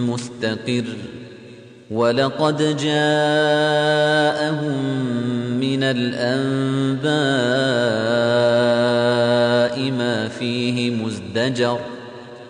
مستقر ولقد جاءهم من الأنباء ما فيه مزدجر